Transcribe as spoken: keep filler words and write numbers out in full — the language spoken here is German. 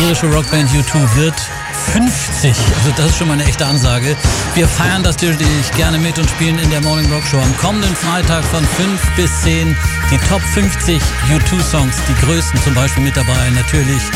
irische Rockband U zwei wird fünfzig. Also das ist schon mal eine echte Ansage. Wir feiern das natürlich gerne mit und spielen in der Morning Rock Show am kommenden Freitag von fünf bis zehn die Top fünfzig U zwei Songs, die größten zum Beispiel mit dabei. Natürlich